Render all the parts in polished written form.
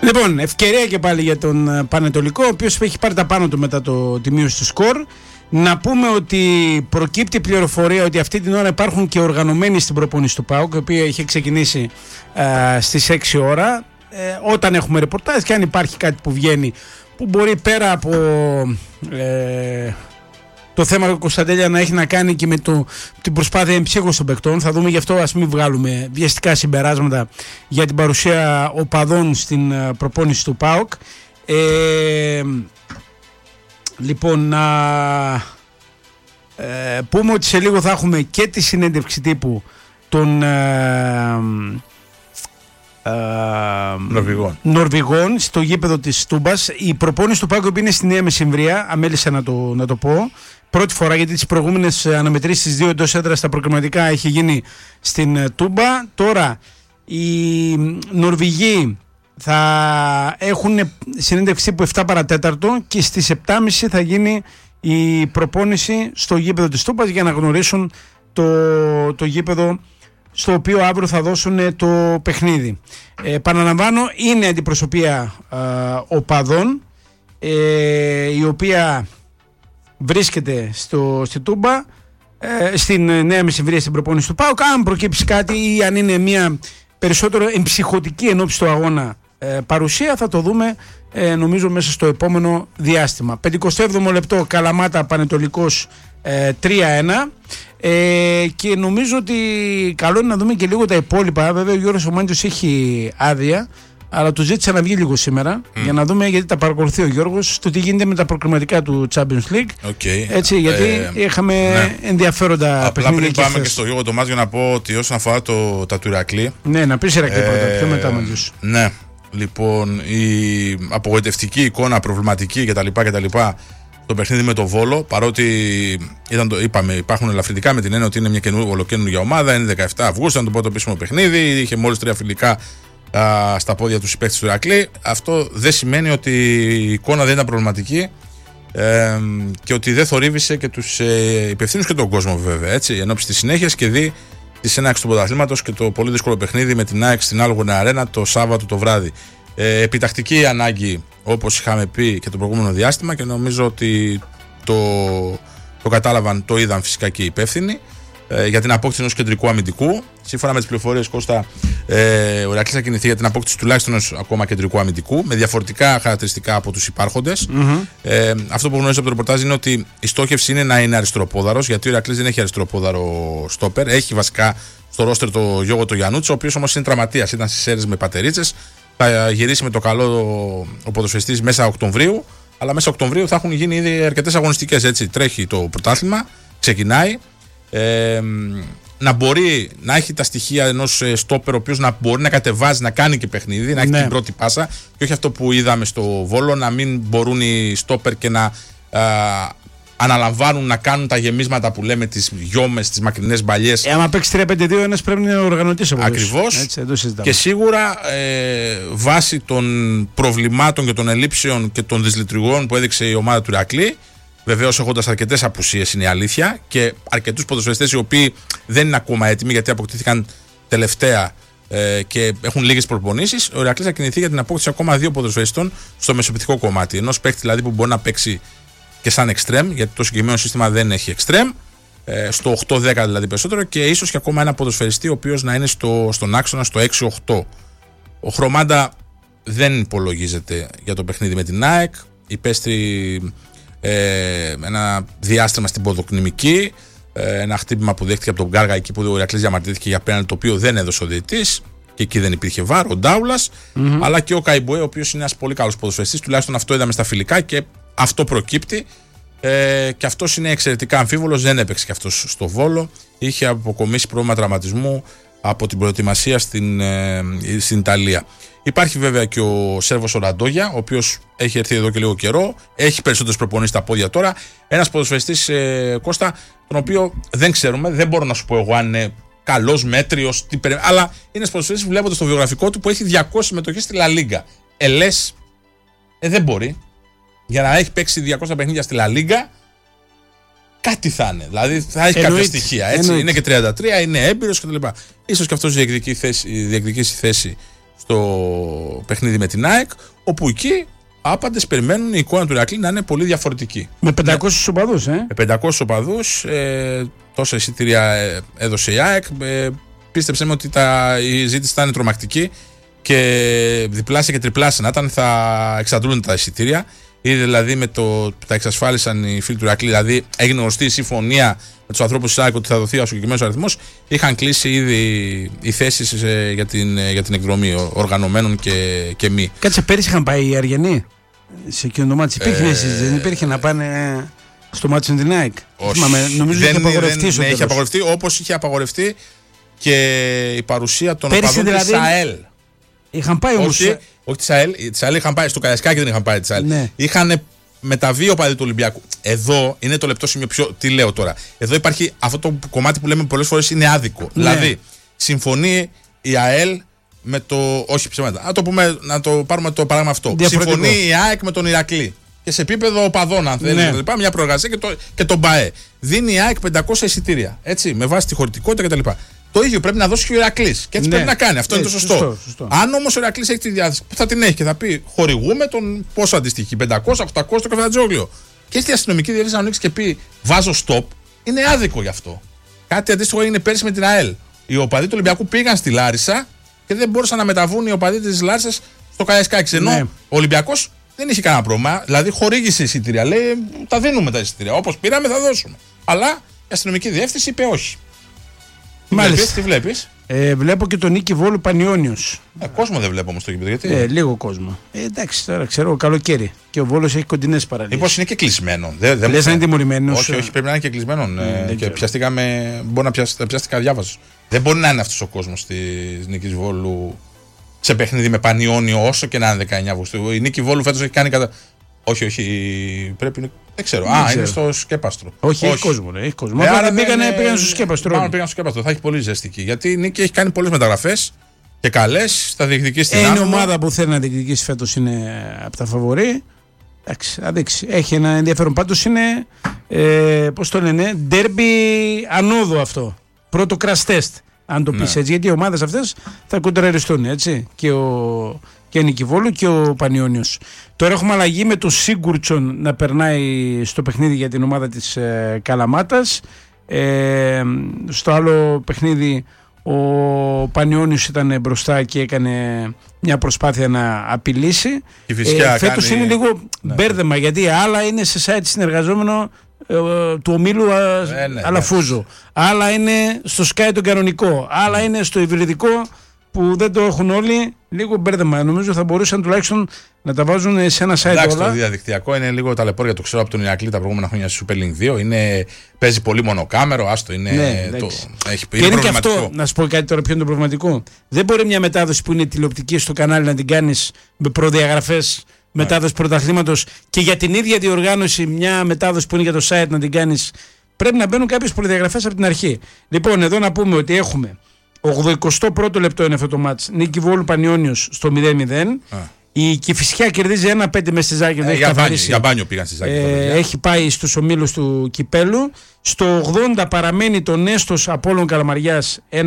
Λοιπόν, ευκαιρία και πάλι για τον Πανετολικό, ο οποίος έχει πάρει τα πάνω του μετά τη μείωση του σκορ. Να πούμε ότι προκύπτει πληροφορία ότι αυτή την ώρα υπάρχουν και οργανωμένοι στην προπόνηση του ΠΑΟΚ, η οποία είχε ξεκινήσει στις 6 ώρα. Όταν έχουμε ρεπορτάζ και αν υπάρχει κάτι που βγαίνει που μπορεί πέρα από το θέμα του Κωνσταντέλια να έχει να κάνει και με την προσπάθεια εμψύχωσης των παικτών. Θα δούμε, γι' αυτό ας μην βγάλουμε βιαστικά συμπεράσματα για την παρουσία οπαδών στην προπόνηση του ΠΑΟΚ. Λοιπόν, να πούμε ότι σε λίγο θα έχουμε και τη συνέντευξη τύπου των Νορβηγών στο γήπεδο της Τούμπας. Η προπόνηση του ΠΑΟΚ είναι στη Νέα Μεσημβρία, αμέλησα να το πω. Πρώτη φορά, γιατί τις προηγούμενες αναμετρήσεις 2 εντός έδρας στα προκριματικά έχει γίνει στην Τούμπα. Τώρα οι Νορβηγοί θα έχουν συνέντευξη τύπου 7 παρατέταρτο και στις 7.30 θα γίνει η προπόνηση στο γήπεδο της Τούμπας για να γνωρίσουν το γήπεδο στο οποίο αύριο θα δώσουν το παιχνίδι. Παραλαμβάνω, είναι αντιπροσωπεία οπαδών η οποία βρίσκεται στη Τούμπα, στην Νέα Μεσημβρία, στην προπόνηση του ΠΑΟΚ. Αν προκύψει κάτι ή αν είναι μια περισσότερο εμψυχωτική ενόψει του αγώνα παρουσία, θα το δούμε νομίζω μέσα στο επόμενο διάστημα. 57ο λεπτό, Καλαμάτα Πανετολικός 3-1. Και νομίζω ότι καλό είναι να δούμε και λίγο τα υπόλοιπα. Βέβαια ο Γιώργος Ομάντιος έχει άδεια, αλλά του ζήτησα να βγει λίγο σήμερα για να δούμε, γιατί τα παρακολουθεί ο Γιώργος, το τι γίνεται με τα προκριματικά του Champions League. Έτσι, γιατί είχαμε ενδιαφέροντα παιχνίδια. Απλά πριν πάμε και στο Γιώργο το μάτς, για να πω ότι όσον αφορά τα του Ηρακλή. Ναι, να πεις Ηρακλή πρώτα, πιο μετά μαζί. Ναι, λοιπόν, η απογοητευτική εικόνα, προβληματική κτλ. Το παιχνίδι με το Βόλο, παρότι υπάρχουν ελαφρυντικά με την έννοια ότι είναι μια ολοκαίνουργια ομάδα, είναι 17 Αυγούστου, ήταν το πρώτο επίσημο παιχνίδι, είχε μόλις 3 φιλικά στα πόδια του συμπαίκτες του Ηρακλή. Αυτό δεν σημαίνει ότι η εικόνα δεν ήταν προβληματική και ότι δεν θορύβησε και τους υπευθύνους και τον κόσμο, βέβαια. Έτσι, ενώπιση της συνέχειας και δει τη έναρξη του πρωταθλήματος και το πολύ δύσκολο παιχνίδι με την ΑΕΚ στην Άλγονα Αρένα το Σάββατο το βράδυ. Επιτακτική ανάγκη, όπως είχαμε πει και το προηγούμενο διάστημα, και νομίζω ότι το κατάλαβαν, το είδαν φυσικά και οι υπεύθυνοι για την απόκτηση ενός κεντρικού αμυντικού. Σύμφωνα με τις πληροφορίες, Κώστα, ο Ηρακλής θα κινηθεί για την απόκτηση τουλάχιστον ενός ακόμα κεντρικού αμυντικού με διαφορετικά χαρακτηριστικά από τους υπάρχοντες. Αυτό που γνωρίζω από το ρεπορτάζ είναι ότι η στόχευση είναι να είναι αριστεροπόδαρος, γιατί ο Ηρακλής δεν έχει αριστεροπόδαρο στόπερ. Έχει βασικά στο ρόστερ το Γιώργο το Γιαννούτσο, ο οποίος όμως είναι τραυματίας, ήταν στις αίρες με πατερίτσες. Θα γυρίσει με το καλό ο ποδοσφαιριστής μέσα Οκτωβρίου, αλλά μέσα Οκτωβρίου θα έχουν γίνει ήδη αρκετές αγωνιστικές. Έτσι, τρέχει το πρωτάθλημα, ξεκινάει. Να μπορεί να έχει τα στοιχεία ενός στόπερ, ο οποίος να μπορεί να κατεβάζει, να κάνει και παιχνίδι, να έχει την πρώτη πάσα, και όχι αυτό που είδαμε στο Βόλο, να μην μπορούν οι στόπερ και να αναλαμβάνουν να κάνουν τα γεμίσματα που λέμε, τις γιόμες, τις μακρινές μπαλιές. Άμα παίξει 3-5-2, ένας πρέπει να είναι οργανωτής. Ακριβώς. Και σίγουρα βάσει των προβλημάτων και των ελλείψεων και των δυσλειτουργών που έδειξε η ομάδα του Ηρακλή, βεβαίως έχοντας αρκετές απουσίες, είναι η αλήθεια, και αρκετούς ποδοσφαιριστές οι οποίοι δεν είναι ακόμα έτοιμοι, γιατί αποκτήθηκαν τελευταία και έχουν λίγες προπονήσεις, ο Ηρακλής θα κινηθεί για την απόκτηση ακόμα 2 ποδοσφαιριστών στο μεσοπιθικό κομμάτι. Ενός παίκτη δηλαδή που μπορεί να παίξει και σαν εξτρέμ, γιατί το συγκεκριμένο σύστημα δεν έχει εξτρέμ, στο 8-10 δηλαδή περισσότερο, και ίσως και ακόμα ένα ποδοσφαιριστή ο οποίος να είναι στον άξονα στο 6-8. Ο Χρωμάντα δεν υπολογίζεται για το παιχνίδι με την ΑΕΚ, υπέστη ένα διάστημα στην ποδοκνημική, ένα χτύπημα που δέχτηκε από τον Γκάργα εκεί που ο Ηρακλής διαμαρτυρήθηκε για πέναλτι, το οποίο δεν έδωσε ο διαιτητής, και εκεί δεν υπήρχε βάρ, ο Ντάουλας, αλλά και ο Καϊμπουέ, ο οποίος είναι ένας πολύ καλός ποδοσφαιριστής, τουλάχιστον αυτό είδαμε στα φιλικά και αυτό προκύπτει. Και αυτός είναι εξαιρετικά αμφίβολος, δεν έπαιξε και αυτός στο Βόλο, είχε αποκομίσει πρόβλημα τραυματισμού από την προετοιμασία στην Ιταλία. Υπάρχει βέβαια και ο Σέρβος ο Ραντόγια, ο οποίος έχει έρθει εδώ και λίγο καιρό, έχει περισσότερες προπονήσεις στα πόδια τώρα. Ένας ποδοσφαιριστής, Κώστα, τον οποίο δεν ξέρουμε, δεν μπορώ να σου πω εγώ αν είναι καλός, μέτριος, αλλά είναι ένας ποδοσφαιριστής, βλέποντας το βιογραφικό του, που έχει 200 συμμετοχές στη Λα Λίγκα. Λες, δεν μπορεί. Για να έχει παίξει 200 παιχνίδια στη Λα Λίγκα, κάτι θα είναι. Δηλαδή θα έχει κάποια στοιχεία. Έτσι. Είναι και 33, είναι έμπειρος κτλ. Ίσως και αυτός διεκδικήσει θέση στο παιχνίδι με την ΑΕΚ, όπου εκεί άπαντες περιμένουν η εικόνα του Ηρακλή να είναι πολύ διαφορετική. Με 500 οπαδούς, Με 500 οπαδούς, τόσα εισιτήρια έδωσε η ΑΕΚ. Πίστεψε με ότι η ζήτηση θα είναι τρομακτική και διπλάσια και τριπλάσια να ήταν, θα εξαντλούν τα εισιτήρια. Ήδη δηλαδή τα εξασφάλισαν οι φίλοι του Ηρακλή, δηλαδή έγινε γνωστή η συμφωνία με τους ανθρώπους της ΑΕΚ ότι θα δοθεί ο συγκεκριμένος αριθμός. Είχαν κλείσει ήδη οι θέσεις για την εκδρομή οργανωμένων και μη. Κάτσε, πέρυσι είχαν πάει οι Αργενοί σε εκείνο το μάτι. Δεν υπήρχε να πάνε στο μάτι με την ΑΕΚ? Νομίζω είχε απαγορευτεί. Ναι, είχε απαγορευτεί, όπως είχε απαγορευτεί και η παρουσία των οπαδών της ΑΕΛ. Είχαν πάει όμως. Όχι της ΑΕΛ είχαν πάει, στο Καραϊσκάκι δεν είχαν πάει της ΑΕΛ. Ναι. Είχαν μεταβεί οπαδοί του Ολυμπιακού. Εδώ είναι το λεπτό σημείο. Τι λέω τώρα? Εδώ υπάρχει αυτό το κομμάτι που λέμε πολλές φορές είναι άδικο. Ναι. Δηλαδή, συμφωνεί η ΑΕΛ με το. Όχι ψέματα. Να το πάρουμε το παράδειγμα αυτό. Συμφωνεί η ΑΕΚ με τον Ηρακλή. Και σε επίπεδο οπαδών, αν θέλει, μια προεργασία και τον ΠΑΕ. Δίνει η ΑΕΚ 500 εισιτήρια. Έτσι, με βάση τη χωρητικότητα κτλ. Το ίδιο πρέπει να δώσει και ο Ηρακλής. Και έτσι πρέπει να κάνει. Αυτό είναι το σωστό. Αν όμως ο Ηρακλής έχει τη διάθεση, που θα την έχει και θα πει χορηγούμε τον πόσο αντιστοιχεί, 500, 800 το καφετατζόγλιο. Και έρθει η αστυνομική διεύθυνση να ανοίξει και πει βάζω stop, είναι άδικο γι' αυτό. Κάτι αντίστοιχο έγινε πέρσι με την ΑΕΛ. Οι οπαδοί του Ολυμπιακού πήγαν στη Λάρισα και δεν μπορούσαν να μεταβούν οι οπαδοί της Λάρισσας στο Καραϊσκάκι. Ενώ ο Ολυμπιακός δεν είχε κανένα πρόβλημα. Δηλαδή χορήγησε εισιτήρια. Λέει τα δίνουμε τα εισιτήρια. Όπως πήραμε θα δώσουμε. Αλλά η αστυνομική διεύθυνση είπε όχι. Τι βλέπεις? Βλέπω και τον Νίκη Βόλου Πανιώνιος. Κόσμο δεν βλέπω όμως στο γήπεδο. Γιατί? Λίγο κόσμο. Εντάξει, τώρα ξέρω, καλοκαίρι. Και ο Βόλος έχει κοντινές παραλίες. Μήπως είναι και κλεισμένο? Λες να είναι τιμωρημένος? Όχι, πρέπει να είναι και κλεισμένο. Και πιαστήκαμε. Μπορεί να πιάστηκα διάβαζος. Δεν μπορεί να είναι αυτός ο κόσμος της Νίκης Βόλου σε παιχνίδι με Πανιώνιο, όσο και να είναι 19 Αυγούστου. Η Νίκη Βόλου φέτος έχει κάνει Όχι, πρέπει να. Δεν ξέρω. Είναι στο Σκέπαστρο. Όχι, έχει κόσμο. Πήγαν στο Σκέπαστρο. Πήγαν στο Σκέπαστρο. Θα έχει πολύ ζεστική. Γιατί η Νίκη έχει κάνει πολλές μεταγραφές και καλές. Θα διεκδικήσει την είναι ομάδα που θέλει να διεκδικήσει φέτος, είναι από τα φαβορί. Εντάξει, θα δείξει. Έχει ένα ενδιαφέρον. Πάντως είναι. Πώς το λένε, ντέρμπι ανόδου αυτό. Πρώτο crash test. Αν το πεις έτσι. Γιατί οι ομάδες αυτές θα κοντραριστούν, έτσι. Και ο Νικηβόλου και ο Πανιώνιος. Τώρα έχουμε αλλαγή με τον Σίγκουρτσον να περνάει στο παιχνίδι για την ομάδα της Καλαμάτας. Στο άλλο παιχνίδι ο Πανιώνιος ήταν μπροστά και έκανε μια προσπάθεια να απειλήσει. Φέτος είναι λίγο μπέρδεμα, γιατί άλλα είναι σε site συνεργαζόμενο του ομίλου Αλαφούζο. Άλλα είναι στο Sky το κανονικό. Άλλα είναι στο υβριδικό που δεν το έχουν όλοι. Λίγο μπέρδεμα. Νομίζω θα μπορούσαν τουλάχιστον να τα βάζουν σε ένα site. Εντάξει, όλα. Το διαδικτυακό είναι λίγο ταλαιπώρια. Το ξέρω από τον Ηρακλή τα προηγούμενα χρόνια στη Super League 2. Παίζει πολύ μονοκάμερο. Άστο είναι. Και είναι και αυτό. Να σου πω κάτι τώρα, ποιο είναι το προβληματικό. Δεν μπορεί μια μετάδοση που είναι τηλεοπτική στο κανάλι να την κάνει με προδιαγραφές μετάδοση πρωταθλήματος και για την ίδια διοργάνωση μια μετάδοση που είναι για το site να την κάνει. Πρέπει να μπαίνουν κάποιες προδιαγραφές από την αρχή. Λοιπόν, εδώ να πούμε ότι έχουμε 81ο λεπτό είναι αυτό το μάτς. Νίκη Βόλου Πανιώνιος στο 0-0. Η Κηφισιά κερδίζει 1-5 μες στη Ζάκη. Για μπάνιο πήγαν στη Ζάκη. Έχει πάει στους ομίλους του Κυπέλου. Στο 80 παραμένει το Νέστος Απόλλων Καλαμαριάς 1-0.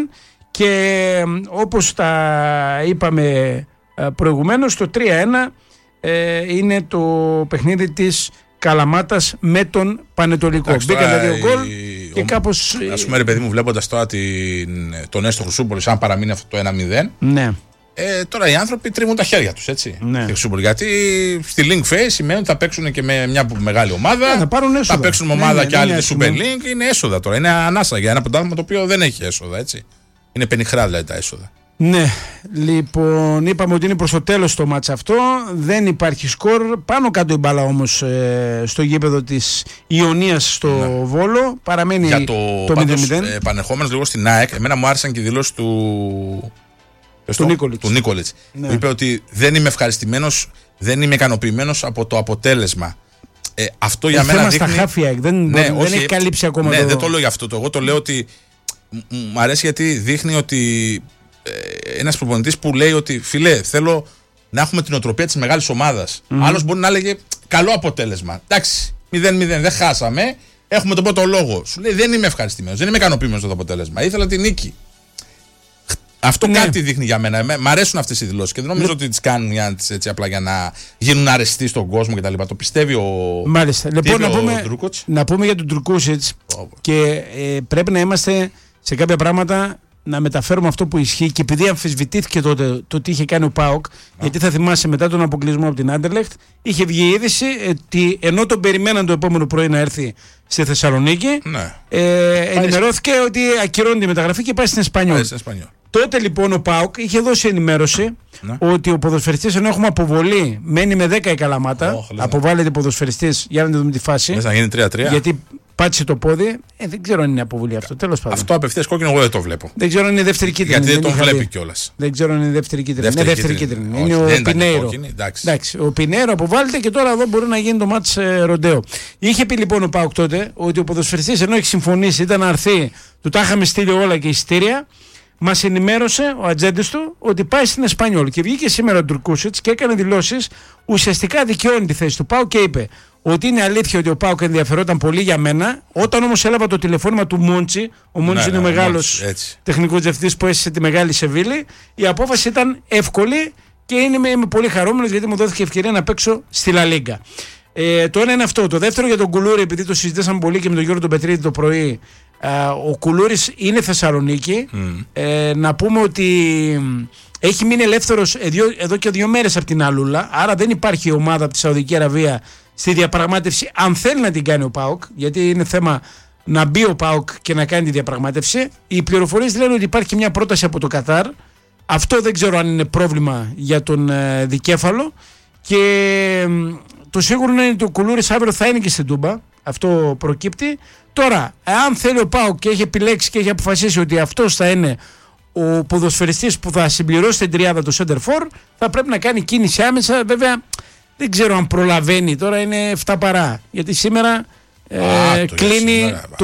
Και όπως τα είπαμε προηγουμένως, το 3-1 είναι το παιχνίδι της Καλαμάτας με τον Πανετολικό. Μπήκαν τα δύο γκολ και κάπως. Ας πούμε, ρε παιδί μου, βλέποντας τώρα τον Έστω Χρυσούπολη, αν παραμείνει αυτό το 1-0. Ναι. Τώρα οι άνθρωποι τρίβουν τα χέρια τους, έτσι. Ναι. Γιατί στη Link Phase σημαίνει ότι θα παίξουν και με μια μεγάλη ομάδα. Θα παίξουν με ομάδα και άλλη τη Super Link. Είναι έσοδα τώρα. Είναι ανάσα για ένα πρωτάθλημα το οποίο δεν έχει έσοδα, έτσι. Είναι πενιχρά δηλαδή τα έσοδα. Ναι, λοιπόν, είπαμε ότι είναι προς το τέλος το μάτς αυτό. Δεν υπάρχει σκορ. Πάνω κάτω η μπάλα όμως στο γήπεδο της Ιωνίας στο Βόλο. Παραμένει για το 0-0. Επανερχόμενος λίγο στην ΑΕΚ, εμένα μου άρεσαν και οι δηλώσεις του Νίκολιτς. Ναι. Είπε ότι δεν είμαι ευχαριστημένος, δεν είμαι ικανοποιημένος από το αποτέλεσμα. Αυτό για μένα δείχνει. Στα χάφια, δεν έχει καλύψει ακόμα. Ναι, δεν το λέω για αυτό. Εγώ το λέω ότι μου αρέσει γιατί δείχνει ότι ένας προπονητής που λέει ότι φίλε, θέλω να έχουμε την οτροπία της μεγάλης ομάδας. Άλλος μπορεί να έλεγε καλό αποτέλεσμα. Εντάξει, 0-0, δεν χάσαμε. Έχουμε τον πρώτο λόγο. Σου λέει δεν είμαι ευχαριστημένος, δεν είμαι ικανοποιημένος με το αποτέλεσμα. Ήθελα την νίκη. Αυτό κάτι δείχνει για μένα. Μ' αρέσουν αυτές οι δηλώσεις και δεν νομίζω ότι τις κάνουν απλά για να γίνουν αρεστοί στον κόσμο κτλ. Το πιστεύει ο. Μάλιστα. Λοιπόν, να πούμε για τον Τουρκούσιτς και πρέπει να είμαστε σε κάποια πράγματα να μεταφέρουμε αυτό που ισχύει και επειδή αμφισβητήθηκε τότε το τι είχε κάνει ο ΠΑΟΚ, γιατί θα θυμάσαι μετά τον αποκλεισμό από την Άντερλεχτ, είχε βγει η είδηση ότι ενώ τον περιμέναν το επόμενο πρωί να έρθει στη Θεσσαλονίκη, ενημερώθηκε ότι ακυρώνει τη μεταγραφή και πάει στην Εσπανιόλ. Τότε λοιπόν ο ΠΑΟΚ είχε δώσει ενημέρωση ότι ο ποδοσφαιριστής, ενώ έχουμε αποβολή, μένει με 10 η Καλαμάτα. Αποβάλλεται ποδοσφαιριστής, για να δούμε τη φάση. Να γίνει 3-3. Γιατί πάτησε το πόδι. Δεν ξέρω αν είναι αποβολή αυτό. Τέλος πάντων. Αυτό απευθείας κόκκινο εγώ δεν το βλέπω. Δεν ξέρω αν είναι δεύτερη κίτρινη. Γιατί δεν τον βλέπει κιόλας. Δεν ξέρω αν είναι δεύτερη κίτρινη. Είναι δεύτερη κίτρινη. Είναι ο Πινέιρο. Εντάξει, ο Πινέιρο αποβάλλεται και τώρα εδώ μπορεί να γίνει το μάτς ροντέο. Είχε πει λοιπόν ο ΠΑΟΚ τότε ότι ο ποδοσφαιριστής, ενώ έχει συμφωνήσει, ήταν να έρθει, του τα είχαμε στείλει όλα και εισιτήρια. Μας ενημέρωσε ο ατζέντης του ότι πάει στην Εσπανιόλ και βγήκε σήμερα ο Τουρκούσιτς και έκανε δηλώσεις, ουσιαστικά δικαιώνει τη θέση του ΠΑΟΚ και είπε ότι είναι αλήθεια ότι ο ΠΑΟΚ ενδιαφερόταν πολύ για μένα. Όταν όμως έλαβα το τηλεφώνημα του Μόντσι, ο Μόντσι είναι ο μεγάλος τεχνικός διευθυντής που έσυσε τη μεγάλη Σεβίλη, η απόφαση ήταν εύκολη και είμαι πολύ χαρούμενος γιατί μου δόθηκε ευκαιρία να παίξω στη Λα Λίγκα. Το ένα είναι αυτό. Το δεύτερο για τον Κουλούρη, επειδή το συζητήσαμε πολύ και με τον Γιώργο τον Πετρίδη το πρωί. Ο Κουλούρης είναι Θεσσαλονίκη. Να πούμε ότι έχει μείνει ελεύθερος εδώ και 2 μέρες από την Αλούλα. Άρα δεν υπάρχει ομάδα από τη Σαουδική Αραβία στη διαπραγμάτευση, αν θέλει να την κάνει ο ΠΑΟΚ, γιατί είναι θέμα να μπει ο ΠΑΟΚ και να κάνει τη διαπραγμάτευση. Οι πληροφορίες λένε ότι υπάρχει μια πρόταση από το Κατάρ. Αυτό δεν ξέρω αν είναι πρόβλημα για τον δικέφαλο. Και το σίγουρο είναι ότι ο Κουλούρης αύριο θα είναι και στην Τούμπα. Αυτό προκύπτει. Τώρα, αν θέλει ο ΠΑΟΚ και έχει επιλέξει και έχει αποφασίσει ότι αυτός θα είναι ο ποδοσφαιριστής που θα συμπληρώσει την τριάδα του Center For, θα πρέπει να κάνει κίνηση άμεσα. Βέβαια, δεν ξέρω αν προλαβαίνει. Τώρα είναι 7 παρά. Γιατί σήμερα κλείνει το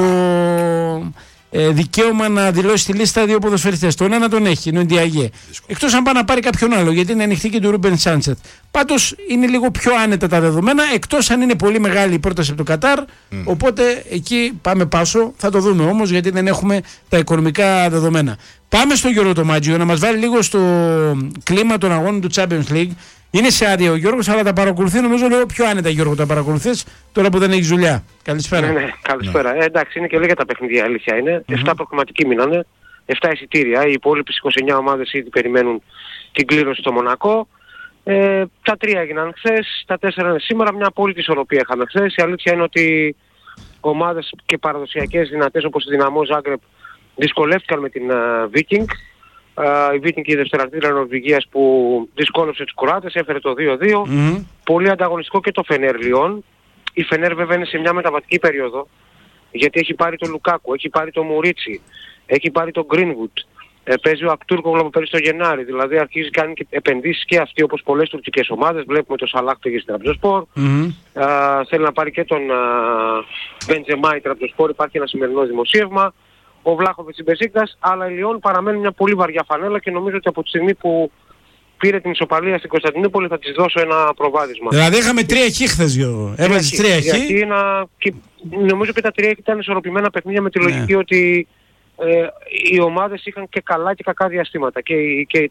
δικαίωμα να δηλώσει στη λίστα 2 ποδοσφαιριστές. Τον ένα τον έχει, είναι ο Ντιαγέ. Εκτός αν πάει να πάρει κάποιον άλλο, γιατί είναι ανοιχτή και του Ρούμπεν Σάντσεθ. Πάντως είναι λίγο πιο άνετα τα δεδομένα, εκτός αν είναι πολύ μεγάλη η πρόταση από το Κατάρ. Οπότε εκεί πάμε πάσο, θα το δούμε όμως, γιατί δεν έχουμε τα οικονομικά δεδομένα. Πάμε στο Γιώργο το Μάτζιο να μας βάλει λίγο στο κλίμα των αγώνων του Champions League. Είναι σε άδεια ο Γιώργος, αλλά τα παρακολουθεί νομίζω λίγο πιο άνετα. Γιώργο, τα παρακολουθείς τώρα που δεν έχεις δουλειά. Καλησπέρα. Ναι, καλησπέρα. Εντάξει, είναι και λίγα τα παιχνίδια, αλήθεια είναι. 7 προκριματικοί μείνανε, 7 εισιτήρια. Οι υπόλοιπες 29 ομάδες ήδη περιμένουν την κλήρωση στο Μονακό. Τα 3 έγιναν χθες, τα 4 είναι σήμερα. Μια απόλυτη ισορροπία είχαμε χθες. Η αλήθεια είναι ότι ομάδες και παραδοσιακές δυνατές όπως η Δυναμό Ζάγκρεπ δυσκολεύτηκαν με την Viking. Η Viking και η δευτεραρτήτρια Νορβηγίας που δυσκόλεψε τους Κροάτες, έφερε το 2-2. Πολύ ανταγωνιστικό και το Φενέρ Λιόν. Η Φενέρ βέβαια είναι σε μια μεταβατική περίοδο, γιατί έχει πάρει τον Λουκάκου, έχει πάρει τον Μουρίτσι, έχει πάρει τον Greenwood. Παίζει ο Ακτούρκογλου από πέρυσι το Γενάρη, δηλαδή αρχίζει κάνει και επενδύσεις και αυτοί όπως πολλές τουρκικές ομάδες. Βλέπουμε το Σαλάχ πήγε στην Τραμπζοσπορ. Θέλει να πάρει και τον Μπεντζεμά η Τραμπζοσπορ, υπάρχει ένα σημερινό δημοσίευμα. Ο Βλάχοβιτς στην Μπεσίκτας, αλλά η Λιόν παραμένει μια πολύ βαριά φανέλα και νομίζω ότι από τη στιγμή που πήρε την ισοπαλία στην Κωνσταντινούπολη θα της δώσω ένα προβάδισμα. Δηλαδή είχαμε 3 χ χθες, Γιώργο. Έβαζες 3 χ. Και νομίζω ότι τα 3 ήταν ισορροπημένα παιχνίδια με τη λογική ότι οι ομάδες είχαν και καλά και κακά διαστήματα και οι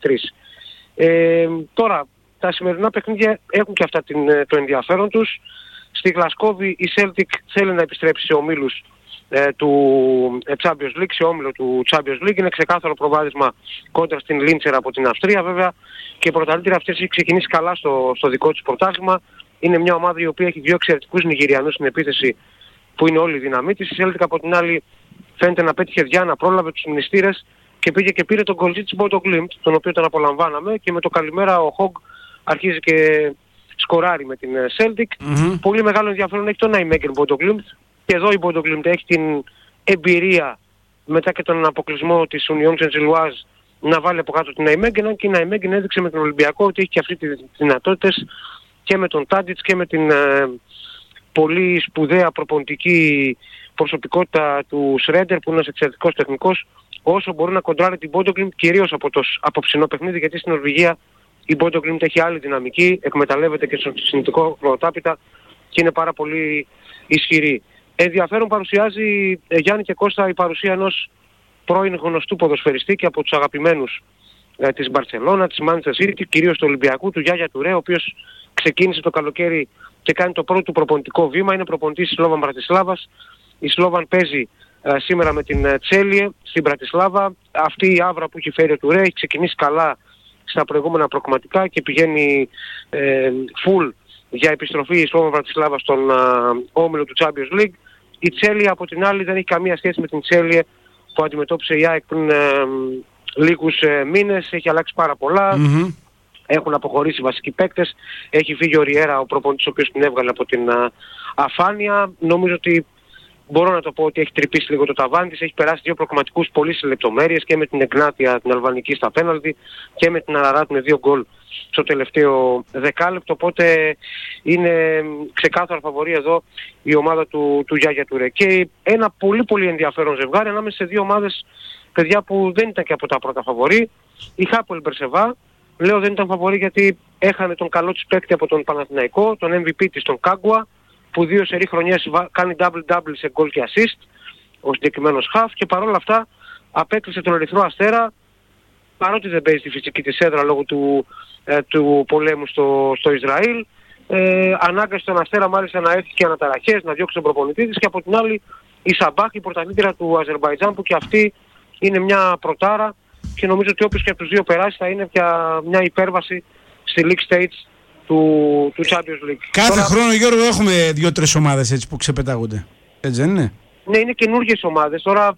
3. Τώρα, τα σημερινά παιχνίδια έχουν και αυτά το ενδιαφέρον τους. Στη Γλασκόβη η Celtic θέλει να επιστρέψει σε ομίλους του Champions League, σε όμιλο του Champions League. Είναι ξεκάθαρο προβάδισμα κόντρα στην Λίντσερ από την Αυστρία βέβαια, και η πρωταθλήτρια αυτή έχει ξεκινήσει καλά στο δικό της πρωτάθλημα. Είναι μια ομάδα η οποία έχει 2 εξαιρετικούς Νιγηριανούς στην επίθεση που είναι όλοι οι δυναμή της. Η Celtic από την άλλη φαίνεται να πέτυχε Διάνα, πρόλαβε τους μνηστήρες και πήγε και πήρε τον γκολτζή της Bodo Glimt, τον οποίο τον απολαμβάναμε, και με το καλημέρα ο Hogg αρχίζει και σκοράρει με την Celtic. Πολύ μεγάλο ενδιαφέρον έχει το Nijmegen Bodo Glimt. Και εδώ η Bodo Glimt έχει την εμπειρία μετά και τον αποκλεισμό της Union Saint-Gilloise να βάλει από κάτω την Nijmegen, και η Nijmegen έδειξε με τον Ολυμπιακό ότι έχει και αυτή τις δυνατότητες και με τον Τάντιτς και με την πολύ σπουδαία προπονητική προσωπικότητα του Σρέντερ που είναι ένας εξαιρετικός τεχνικός, όσο μπορεί να κοντράρει την Bodo Glimt, κυρίως από το απόψινό παιχνίδι, γιατί στην Νορβηγία η Bodo Glimt έχει άλλη δυναμική, εκμεταλλεύεται και στο συνηθικό χλωροτάπητα και είναι πάρα πολύ ισχυρή. Ενδιαφέρον παρουσιάζει, Γιάννη και Κώστα, η παρουσία ενός πρώην γνωστού ποδοσφαιριστή και από τους αγαπημένους της Μπαρσελόνα, της Manchester City, κυρίως του Ολυμπιακού, του Γιάγια Τουρέ, ο οποίος ξεκίνησε το καλοκαίρι και κάνει το πρώτο του προπονητικό βήμα. Είναι προπονητής της Σλόβαν Μπρατισλάβας. Η Σλόβαν παίζει σήμερα με την Τσέλιε στην Μπρατισλάβα. Αυτή η άβρα που έχει φέρει ο Τουρέ έχει ξεκινήσει καλά στα προηγούμενα προκριματικά και πηγαίνει full για επιστροφή η Σλόβαν Μπρατισλάβα στον όμιλο του Champions League. Η Τσέλιε από την άλλη δεν έχει καμία σχέση με την Τσέλιε που αντιμετώπισε η ΑΕΚ πριν λίγους μήνες. Έχει αλλάξει πάρα πολλά. Έχουν αποχωρήσει βασικοί παίκτες. Έχει φύγει ο Ριέρα, ο προπονητής ο οποίος την έβγαλε από την αφάνεια. Νομίζω ότι μπορώ να το πω ότι έχει τρυπήσει λίγο το ταβάνι της. Έχει περάσει 2 προκριματικούς πολύ σε λεπτομέρειες και με την Εγνάτια την αλβανική στα πέναλτι και με την Αραράτ με 2 γκολ στο τελευταίο δεκάλεπτο. Οπότε είναι ξεκάθαρα φαβορί εδώ η ομάδα του Γιάγια Τουρέ. Και ένα πολύ πολύ ενδιαφέρον ζευγάρι ανάμεσα σε 2 ομάδες, παιδιά, που δεν ήταν και από τα πρώτα φαβορί. Η Χάπολ Μπερσεβά, λέω δεν ήταν φαβορί γιατί έχανε τον καλό της παίκτη από τον Παναθηναϊκό, τον MVP της, τον Κάγκουα, που 2 σερί χρονιές κάνει double-double σε γκολ και assist, ο συγκεκριμένος χαφ, και παρόλα αυτά απέκλεισε τον Ερυθρό Αστέρα, παρότι δεν παίζει τη φυσική της έδρα λόγω του πολέμου στο Ισραήλ. Ανάγκασε τον Αστέρα μάλιστα να έρθει και αναταραχές, να διώξει τον προπονητή της, και από την άλλη η Σαμπάχ, η πρωταθλήτρια του Αζερμπαϊτζάν, που και αυτή είναι μια πρωτάρα και νομίζω ότι όποιος και από τους 2 περάσει θα είναι πια μια υπέρβαση στη League Stage του Champions League. Κάθε χρόνο, Γιώργο, έχουμε 2-3 ομάδες έτσι που ξεπετάγονται. Έτσι δεν είναι? Ναι, είναι καινούργιες ομάδες. Τώρα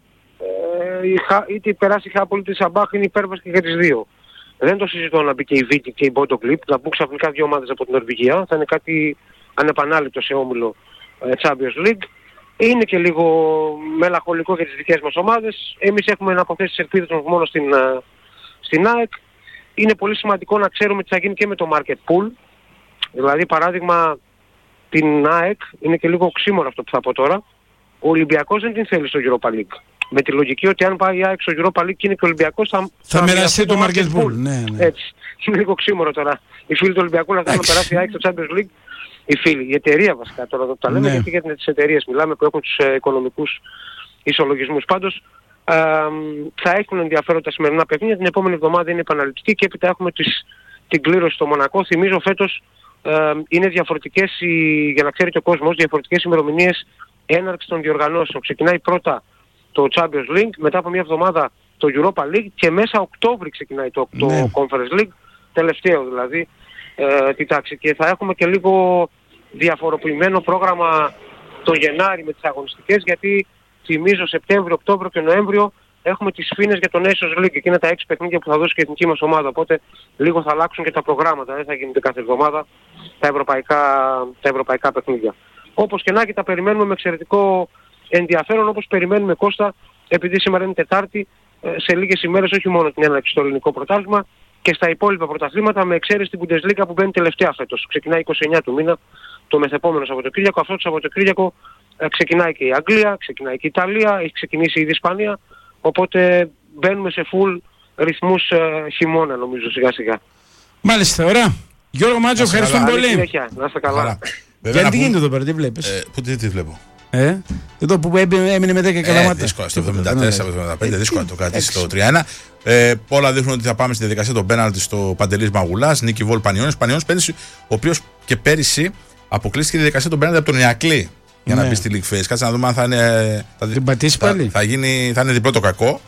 είτε περάσει η Χάπολ είτε η Σαμπάχ είναι υπέρβαση και για τις 2. Δεν το συζητώ να μπει και η Βίκη και η Μπόντο Κλιπ, να μπουν ξαφνικά 2 ομάδες από την Νορβηγία. Θα είναι κάτι ανεπανάληπτο σε όμιλο Champions League. Είναι και λίγο μελαγχολικό για τις δικές μας ομάδες. Εμείς έχουμε να αποθέσει τις ελπίδες μας μόνο στην ΑΕΚ. Είναι πολύ σημαντικό να ξέρουμε τι θα γίνει και με το Market Pool. Δηλαδή, παράδειγμα, την ΑΕΚ, είναι και λίγο οξύμορο αυτό που θα πω τώρα, ο Ολυμπιακός δεν την θέλει στο Europa League. Με τη λογική ότι αν πάει η ΑΕΚ στο Europa League και είναι και ο Ολυμπιακός θα μοιραστεί το Market Pool. Ναι. Έτσι. Είναι λίγο οξύμορο τώρα. Οι φίλοι του Ολυμπιακού να θέλουν να περάσει η ΑΕΚ στο Champions League. Οι φίλοι, η εταιρεία βασικά τώρα τα λέμε, γιατί για τις εταιρείες μιλάμε που έχουν τους οικονομικούς ισολογισμούς. Πάντως θα έχουν ενδιαφέρον τα σημερινά παιχνίδια. Την επόμενη εβδομάδα είναι επαναληπτική και έπειτα έχουμε την κλήρωση στο Μονακό. Θυμίζω φέτος είναι διαφορετικές, για να ξέρει και ο κόσμος, διαφορετικές ημερομηνίες έναρξη των διοργανώσεων. Ξεκινάει πρώτα το Champions League, μετά από μια εβδομάδα το Europa League και μέσα Οκτώβρη ξεκινάει το Conference League, τελευταίο δηλαδή τη τάξη. Και θα έχουμε και λίγο διαφοροποιημένο πρόγραμμα το Γενάρη με τις αγωνιστικές, γιατί θυμίζω Σεπτέμβριο, Οκτώβριο και Νοέμβριο έχουμε τις φίνες για το Nations League. Εκεί είναι τα 6 παιχνίδια που θα δώσει και η εθνική μας ομάδα. Οπότε λίγο θα αλλάξουν και τα προγράμματα. Δεν θα γίνεται κάθε εβδομάδα τα ευρωπαϊκά παιχνίδια. Όπως και να έχει, τα περιμένουμε με εξαιρετικό ενδιαφέρον, όπως περιμένουμε, Κώστα, επειδή σήμερα είναι Τετάρτη, σε λίγες ημέρες όχι μόνο την έναρξη στο ελληνικό πρωτάθλημα και στα υπόλοιπα πρωταθλήματα, με εξαίρεση την Bundesliga που μπαίνει τελευταία φέτος. Ξεκινάει 29 του μήνα το μεθεπόμενο Σαββατοκύριακο. Αυτό το Σαββατοκύριακο ξεκινάει και η Αγγλία, ξεκινάει και η Ιταλία, έχει ξεκινήσει η Ισπανία. Οπότε μπαίνουμε σε full ρυθμούς χειμώνα, νομίζω, σιγά σιγά. Μάλιστα, ωραία. Γιώργο Μάτζο, ευχαριστούμε πολύ. Να είστε καλά. Γιατί τι γίνεται εδώ πέρα, τι βλέπεις? Τι βλέπω. Εδώ που έμεινε με 10 καλαμάτα. Δύσκολα στο 74-75, δύσκολα το κρατήσει στο 3-1. Όλα δείχνουν ότι θα πάμε στη διαδικασία των πέναλτι στο Παντελής Μαγουλάς, Νίκη Βόλ Πανιώνης. Πανιώνης πέρυσι, ο οποίος και πέρυσι αποκλείστηκε τη διαδικασία των πέναλτι από τον Ιακλή για να μπει στη League Phase. Κάτσε να δούμε αν θα είναι. Την πατήσει πάλι. Θα είναι διπλό το κακό.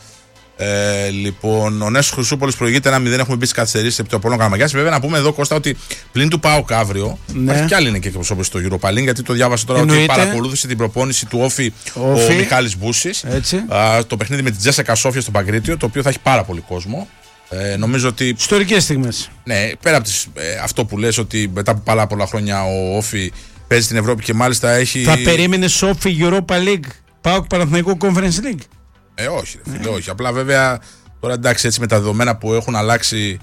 Λοιπόν, ο Νέσος Χρυσούπολης προηγείται 1-0. Έχουμε μπει στις καθυστερήσεις επί το Απόλλων Καραμαγιάς. Βέβαια, να πούμε εδώ, Κώστα, ότι πλην του ΠΑΟΚ αύριο υπάρχει κι άλλη είναι και εκπροσώπηση στο Europa League, γιατί το διάβασα τώρα ότι παρακολούθησε την προπόνηση του Όφη ο Μιχάλης Μπούσης. Το παιχνίδι με την Τζέσσεκα Σόφια στο Παγκρίτιο, το οποίο θα έχει πάρα πολύ κόσμο. Νομίζω ότι. Ιστορικές στιγμές. Ναι, πέρα από αυτό που λες ότι μετά από πολλά χρόνια ο Όφη παίζει στην Ευρώπη και μάλιστα έχει. Θα περίμενες Όφη Europa League, ΠΑΟΚ Παναθηναϊκό Conference League? Όχι, ρε φίλε, όχι. Απλά βέβαια τώρα εντάξει, έτσι με τα δεδομένα που έχουν αλλάξει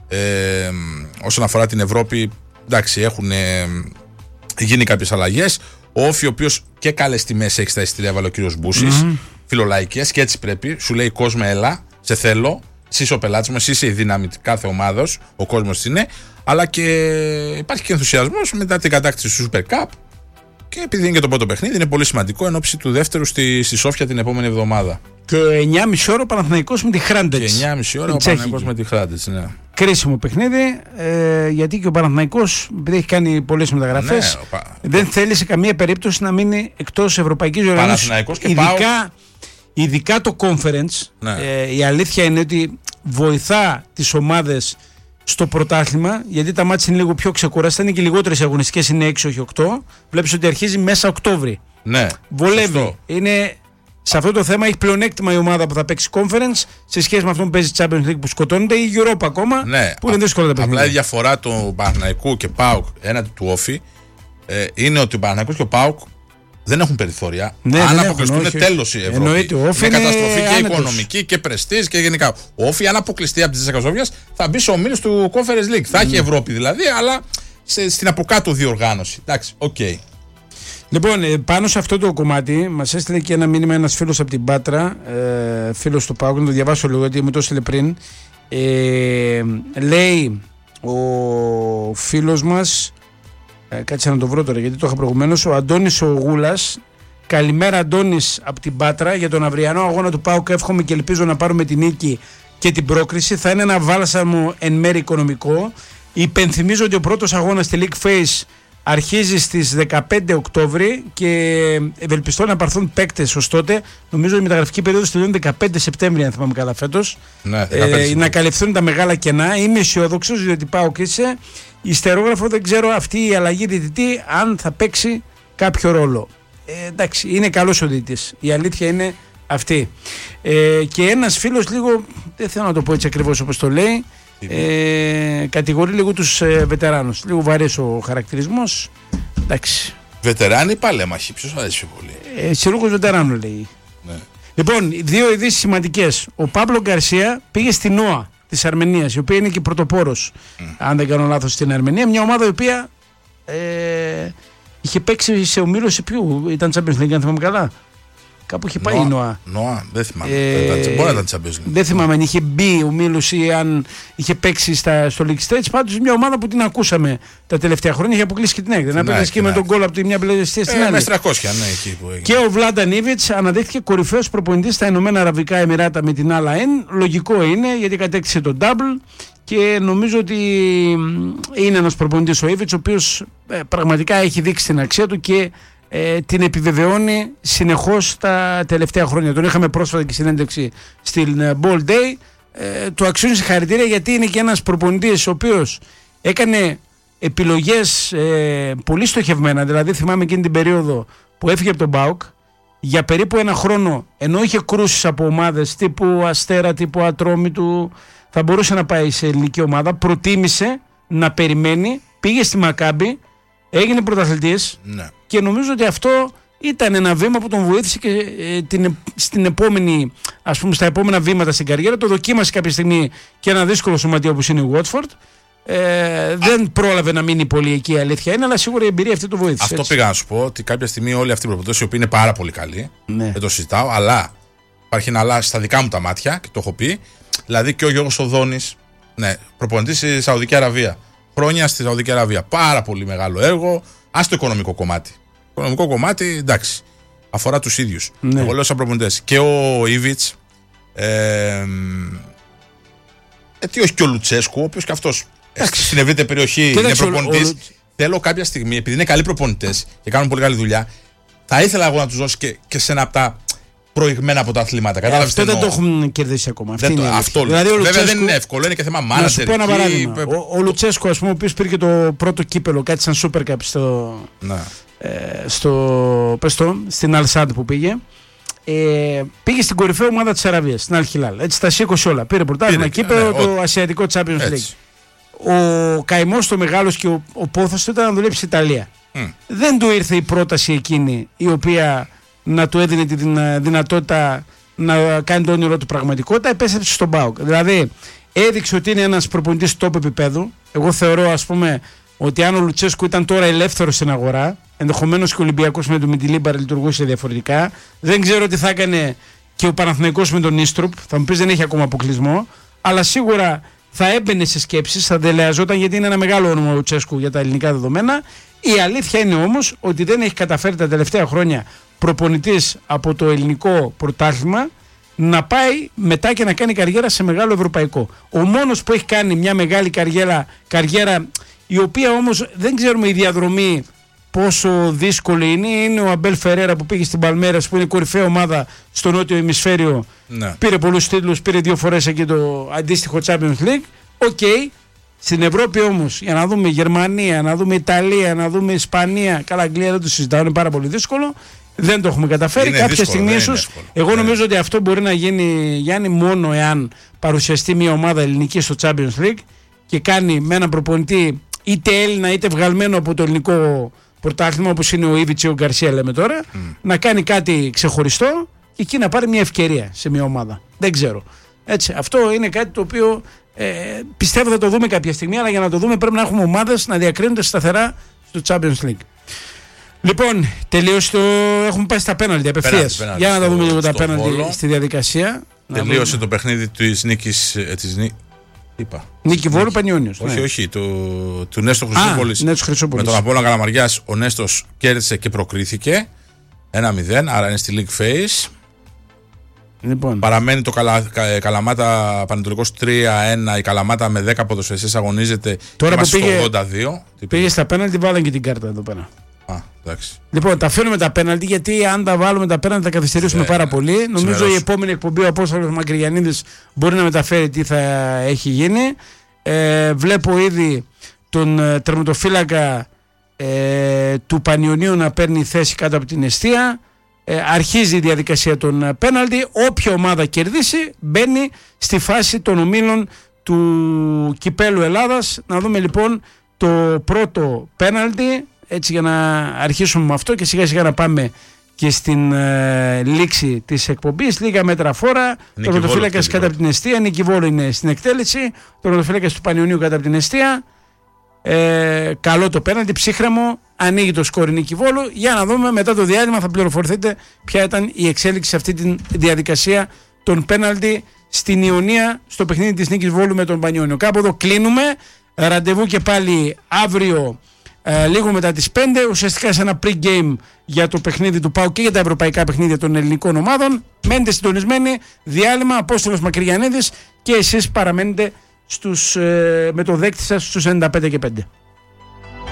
όσον αφορά την Ευρώπη, εντάξει, έχουν γίνει κάποιες αλλαγές. Ο Όφη, ο οποίος και καλές τιμές έχει στα εισιτήρια, έβαλε ο κύριος Μπούσης, φιλολαϊκές, και έτσι πρέπει. Σου λέει κόσμο, έλα, σε θέλω. Εσύ είσαι ο πελάτης μου, εσύ είσαι η δύναμη κάθε ομάδος, ο κόσμος είναι. Αλλά και υπάρχει και ενθουσιασμός μετά την κατάκτηση του Super Cup. Και Και επειδή είναι και το πρώτο παιχνίδι, είναι πολύ σημαντικό εν ώψη του δεύτερου στη Σόφια την επόμενη εβδομάδα. Και 9.30 ώρα ο Παναθηναϊκός με τη Χράντετς. Και 9.30 ώρα ο Παναθηναϊκός με τη Χράντετς, ναι. Κρίσιμο παιχνίδι, γιατί και ο Παναθηναϊκός, επειδή έχει κάνει πολλές μεταγραφές, δεν θέλει σε καμία περίπτωση να μείνει εκτός ευρωπαϊκής οργάνωσης. Ειδικά το conference. Ναι. Η αλήθεια είναι ότι βοηθά τις ομάδες στο πρωτάθλημα, γιατί τα μάτια είναι λίγο πιο ξεκουραστά, είναι και λιγότερες αγωνιστικές, είναι 6 όχι 8. Βλέπεις ότι αρχίζει μέσα Οκτώβρη. Ναι. Βολεύει. Είναι, σε αυτό το θέμα έχει πλεονέκτημα η ομάδα που θα παίξει conference σε σχέση με αυτό που παίζει Champions League που σκοτώνεται, ή Europa ακόμα, ναι, που είναι δύσκολα τα παιχνίδια. Απλά η διαφορά του Παναθηναϊκού και ΠΑΟΚ έναντι του Όφη είναι ότι ο Παναθηναϊκός και ο ΠΑΟΚ δεν έχουν περιθώρια. Ναι, αν αποκλειστούν, τέλος η Ευρώπη. Είναι καταστροφή και οικονομική και πρεστίζ και γενικά. Ο Όφη, αν αποκλειστεί από τις 10 Σόφιας, θα μπει σε ομίλους του Conference League. Θα έχει Ευρώπη δηλαδή, αλλά στην από κάτω διοργάνωση. Εντάξει, οκ. Λοιπόν, πάνω σε αυτό το κομμάτι, μας έστειλε και ένα μήνυμα ένας φίλος από την Πάτρα, φίλος του ΠΑΟΚ, να το διαβάσω λίγο γιατί μου το έστειλε πριν. Λέει ο φίλος μας. Κάτσε να το βρω τώρα γιατί το είχα προηγουμένως. Ο Αντώνης ο Γούλας. Καλημέρα Αντώνης από την Πάτρα. Για τον αυριανό αγώνα του ΠΑΟΚ εύχομαι και ελπίζω να πάρουμε την νίκη και την πρόκριση. Θα είναι ένα βάλσαμο εν μέρει οικονομικό. Υπενθυμίζω ότι ο πρώτος αγώνας στη League Phase αρχίζει στις 15 Οκτώβρη και ευελπιστώ να πάρθουν παίκτες ως τότε. Νομίζω η μεταγραφική περίοδος τελειώνει 15 Σεπτέμβρη, αν θυμάμαι καλά φέτος. Ναι, να καλυφθούν τα μεγάλα κενά. Είμαι αισιόδοξος διότι πάω και είσαι. Ιστερόγραφο δεν ξέρω αυτή η αλλαγή διαιτητή αν θα παίξει κάποιο ρόλο. Εντάξει, είναι καλός ο διαιτητής. Η αλήθεια είναι αυτή. Και ένας φίλος λίγο, δεν θέλω να το πω έτσι ακριβώς όπως το λέει, κατηγορεί λίγο τους βετεράνους. Λίγο βαρύς ο χαρακτηρισμός. Εντάξει. Βετεράνοι ή παλέμαχοι, ποιος αρέσει πιο πολύ? Συλλόγος βετεράνου λέει. Ναι. Λοιπόν, δύο ειδήσεις σημαντικές. Ο Παύλο Γκαρσία πήγε στην ΝΟΑ της Αρμενίας, η οποία είναι και πρωτοπόρος, αν δεν κάνω λάθος, στην Αρμενία. Μια ομάδα η οποία είχε παίξει σε ομίλωση ποιου, ήταν Champions League, αν θυμάμαι καλά. Κάπου είχε πάει η ΝΟΑ. ΝΟΑ, δεν θυμάμαι. Μπορεί να ήταν Champions League. Δεν θυμάμαι αν είχε μπει ομίλωση ή αν είχε παίξει στο League Stage. Πάντως μια ομάδα που την ακούσαμε τα τελευταία χρόνια, είχε αποκλείσει και την έκδοση. Να παίξει και με τον γκολ από τη μια πλευρά στην άλλη. Με 300, ναι, εκεί που έγινε. Και ο Βλάνταν Ήβιτς αναδείχθηκε κορυφαίος προπονητής στα Ηνωμένα Αραβικά Εμιράτα με την Al Ain. Λογικό είναι γιατί κατέκτησε τον double. Και νομίζω ότι είναι ένας προπονητής ο Ήβιτς, ο οποίος πραγματικά έχει δείξει την αξία του και την επιβεβαιώνει συνεχώς τα τελευταία χρόνια. Τον είχαμε πρόσφατα και συνέντευξη στην Ball Day. Του αξιώνει συγχαρητήρια γιατί είναι και ένας προπονητής ο οποίος έκανε επιλογές πολύ στοχευμένα. Δηλαδή θυμάμαι εκείνη την περίοδο που έφυγε από τον ΠΑΟΚ για περίπου ένα χρόνο, ενώ είχε κρούσεις από ομάδες τύπου Αστέρα, τύπου Ατρόμητου, θα μπορούσε να πάει σε ελληνική ομάδα. Προτίμησε να περιμένει, πήγε στη Μακάμπι, έγινε πρωταθλητής. Ναι. Και νομίζω ότι αυτό ήταν ένα βήμα που τον βοήθησε και στην επόμενη, ας πούμε, στα επόμενα βήματα στην καριέρα. Το δοκίμασε κάποια στιγμή και ένα δύσκολο σωματείο όπως είναι η Watford. Δεν πρόλαβε να μείνει πολύ εκεί, η αλήθεια είναι, αλλά σίγουρα η εμπειρία αυτή το βοήθησε. Αυτό έτσι. Πήγα να σου πω ότι κάποια στιγμή όλοι αυτοί οι προπονητές, οι οποίοι είναι πάρα πολύ καλοί, ναι. Δεν το συζητάω, αλλά υπάρχει ένα αλλά στα δικά μου τα μάτια και το έχω πει. Δηλαδή και ο Γιώργος Οδόνης, ναι, προπονητής στη Σαουδική Αραβία. Χρόνια στη Σαουδική Αραβία. Πάρα πολύ μεγάλο έργο. Ας το οικονομικό κομμάτι. Το οικονομικό κομμάτι, εντάξει, αφορά τους ίδιους. Ναι. Εγώ λέω σαν προπονητές. Και ο Ήβιτς, τι όχι και ο Λουτσέσκου, ο οποίος και αυτός στην ευρύτερη περιοχή είναι προπονητής. Θέλω κάποια στιγμή, επειδή είναι καλοί προπονητές και κάνουν πολύ καλή δουλειά, θα ήθελα εγώ να τους δώσω και σε ένα από τα προηγμένα από τα αθλήματα. Αυτό δεν το έχουν κερδίσει ακόμα. Αυτό δηλαδή, βέβαια δεν είναι εύκολο, είναι και θέμα manager. Να σου πω ένα παράδειγμα. Ο Λουτσέσκο, ας πούμε, ο οποίος πήρε και το πρώτο κύπελο, κάτι σαν Super Cup στην Al-Sadd που πήγε. Πήγε στην κορυφαία ομάδα της Αραβίας, στην Al-Hilal. Έτσι τα σήκωσε όλα. Πήρε πρωτάθλημα, κύπελο, το Ασιατικό Champions League. Ο καημός το μεγάλος και ο πόθος του ήταν να δουλέψει στην Ιταλία. Δεν του ήρθε η πρόταση εκείνη η οποία να του έδινε τη δυνατότητα να κάνει το όνειρό του πραγματικότητα. Επέστρεψε στον ΠΑΟΚ. Δηλαδή έδειξε ότι είναι ένας προπονητής top επίπεδου. Εγώ θεωρώ, ας πούμε, ότι αν ο Λουτσέσκου ήταν τώρα ελεύθερος στην αγορά, ενδεχομένως και ο Ολυμπιακός με τον Μιτιλίμπαρ λειτουργούσε διαφορετικά. Δεν ξέρω τι θα έκανε και ο Παναθηναϊκός με τον Ίστρουπ. Θα μου πεις δεν έχει ακόμα αποκλεισμό. Αλλά σίγουρα θα έμπαινε σε σκέψεις, θα δελεαζόταν, γιατί είναι ένα μεγάλο όνομα ο Τσέσκου για τα ελληνικά δεδομένα. Η αλήθεια είναι όμως ότι δεν έχει καταφέρει τα τελευταία χρόνια προπονητής από το ελληνικό πρωτάθλημα να πάει μετά και να κάνει καριέρα σε μεγάλο ευρωπαϊκό. Ο μόνος που έχει κάνει μια μεγάλη καριέρα, η οποία όμως δεν ξέρουμε η διαδρομή πόσο δύσκολη είναι ο Αμπέλ Φερέρα που πήγε στην Παλμέρας, που είναι κορυφαία ομάδα στο νότιο ημισφαίριο. Ναι. Πήρε πολλούς τίτλους, πήρε 2 φορές εκεί το αντίστοιχο Champions League. Οκ. Στην Ευρώπη όμως, για να δούμε Γερμανία, να δούμε Ιταλία, να δούμε Ισπανία, καλά, Αγγλία δεν το συζητάω, είναι πάρα πολύ δύσκολο. Δεν το έχουμε καταφέρει. Κάποια στιγμή ίσως. Εγώ νομίζω ότι αυτό μπορεί να γίνει, Γιάννη, μόνο εάν παρουσιαστεί μια ομάδα ελληνική στο Champions League και κάνει με έναν προπονητή είτε Έλληνα είτε βγαλμένο από το ελληνικό πρωτάθλημα, όπως είναι ο Ήβιτς ή ο Γκαρσία, λέμε τώρα, να κάνει κάτι ξεχωριστό και εκεί να πάρει μια ευκαιρία σε μια ομάδα. Δεν ξέρω. Έτσι, αυτό είναι κάτι το οποίο πιστεύω θα το δούμε κάποια στιγμή, αλλά για να το δούμε πρέπει να έχουμε ομάδες να διακρίνονται σταθερά στο Champions League. Λοιπόν, τελείωσε το. Έχουμε πάει στα πέναλτι απευθείας. Για να τα δούμε λίγο τα πέναλτι στη διαδικασία. Τελείωσε το παιχνίδι της νίκης. Νίκη Βόλου Πανιόνιος. Όχι, του Νέστο Χρυσόπολης. Με τον Απόλλωνα Καλαμαριάς ο Νέστος κέρδισε και προκρίθηκε 1-0, άρα είναι στη League Phase. Λοιπόν. Παραμένει το Καλαμάτα Πανετολικός 3-1. Η Καλαμάτα με 10 ποδοσφαιριστές αγωνίζεται. Τώρα που πήγε, 82. Πήγε στα πέναλτι, βάλαν και την κάρτα εδώ πέρα. Εντάξει. Λοιπόν, τα αφήνουμε τα πέναλτι, γιατί αν τα βάλουμε τα πέναλτι θα καθυστερήσουμε πάρα πολύ. Νομίζω η επόμενη εκπομπή ο Απόστολος Μακρυγιαννίδης μπορεί να μεταφέρει τι θα έχει γίνει. Βλέπω ήδη τον τερματοφύλακα του Πανιωνίου να παίρνει θέση κάτω από την εστία. Αρχίζει η διαδικασία των πέναλτι. Όποια ομάδα κερδίσει μπαίνει στη φάση των ομίλων του Κυπέλλου Ελλάδας. Να δούμε λοιπόν το πρώτο πέναλτι, έτσι, για να αρχίσουμε με αυτό και σιγά σιγά να πάμε και στην λήξη της εκπομπής. Λίγα μέτρα φόρα. Το τερματοφύλακας κάτω από την εστία. Νίκη Βόλου είναι στην εκτέλεση. Το τερματοφύλακας του Πανιωνίου κάτω από την εστία. Καλό το πέναλτι, ψύχρεμο. Ανοίγει το σκόρ η Νίκη Βόλου. Για να δούμε μετά το διάλειμμα, θα πληροφορηθείτε ποια ήταν η εξέλιξη σε αυτή τη διαδικασία των πέναλτι στην Ιωνία, στο παιχνίδι της Νίκης Βόλου με τον Πανιόνιο. Κάπου εδώ κλείνουμε. Ραντεβού και πάλι αύριο λίγο μετά τις 5, ουσιαστικά σε ένα pre-game για το παιχνίδι του ΠΑΟΚ και για τα ευρωπαϊκά παιχνίδια των ελληνικών ομάδων. Μένετε συντονισμένοι, διάλειμμα, Απόστολος Μακρυγιαννίδης, και εσείς παραμένετε με το δέκτη σας στους 95 και 5.